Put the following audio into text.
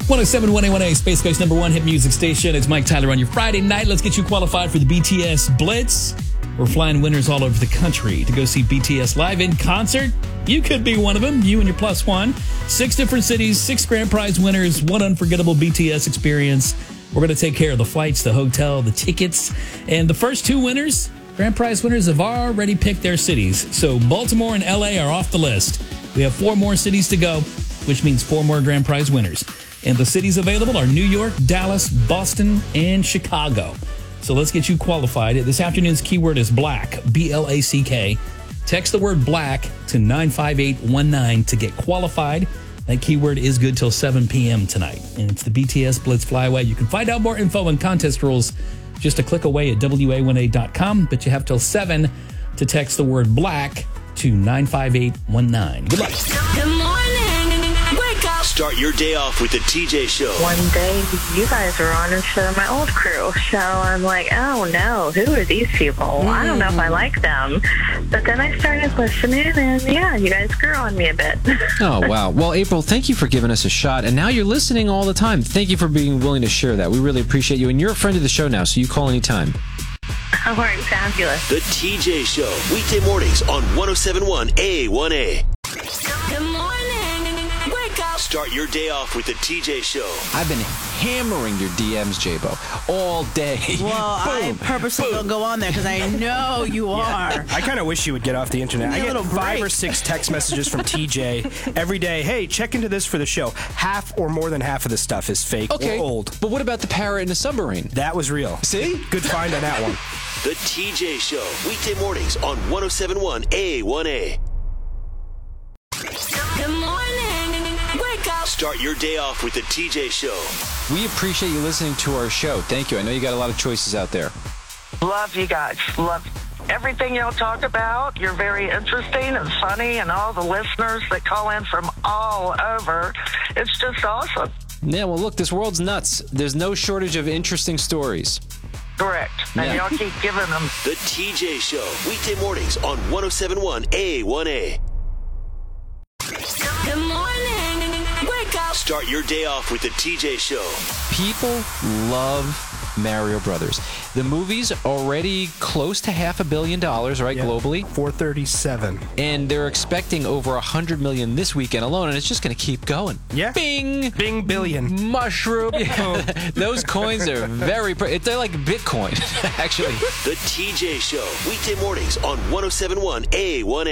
107.1A1A, Space Coast number one hit music station. It's Mike Tyler on your Friday night. Let's get you qualified for the BTS Blitz. We're flying winners all over the country to go see BTS live in concert. You could be one of them, you and your plus one. 6 different cities, 6 grand prize winners, one unforgettable BTS experience. We're going to take care of the flights, the hotel, the tickets. And the first 2 winners, grand prize winners, have already picked their cities. So Baltimore and LA are off the list. We have 4 more cities to go, which means 4 more grand prize winners. And the cities available are New York, Dallas, Boston, and Chicago. So let's get you qualified. This afternoon's keyword is black, B-L-A-C-K. Text the word black to 95819 to get qualified. That keyword is good till 7 p.m. tonight. And it's the BTS Blitz Flyaway. You can find out more info and contest rules just a click away at WA1A.com. But you have till 7 to text the word black to 95819. Good luck. Good morning. Wake up. Start your day off with the TJ Show. One day, you guys were on instead of my old crew. So I'm like, oh no, who are these people? I don't know if I like them. But then I started listening, and yeah, you guys grew on me a bit. Oh, wow. Well, April, thank you for giving us a shot. And now you're listening all the time. Thank you for being willing to share that. We really appreciate you. And you're a friend of the show now, so you call anytime. All right, fabulous. The TJ Show. Weekday mornings on 107.1 A1A. Good morning. Wake up. Start your day off with the TJ Show. I've been hammering your DMs, J-Bo, all day. Well, I purposely don't go on there because I know you are. I kind of wish you would get off the internet. I get 5 or 6 text messages from TJ every day. Hey, check into this for the show. Half or more than half of the stuff is fake or old. But what about the parrot in the submarine? That was real. See? Good find on that one. The TJ Show. Weekday mornings on 107.1 A1A. Good morning. Wake up. Start your day off with the TJ Show. We appreciate you listening to our show. Thank you. I know you got a lot of choices out there. Love you guys. Love everything y'all talk about. You're very interesting and funny, and all the listeners that call in from all over. It's just awesome. Yeah, well, look, this world's nuts. There's no shortage of interesting stories. Correct. And y'all keep giving them. The TJ Show. Weekday mornings on 107.1 A1A. Good morning. Wake up. Start your day off with the TJ Show. People love Mario Brothers. The movie's already close to $500 million, right, globally? 437. And they're expecting over $100 million this weekend alone, and it's just going to keep going. Yeah. Bing! Bing billion. Mushroom. Those coins are very... They're like Bitcoin, actually. The TJ Show. Weekday mornings on 107.1 A1A.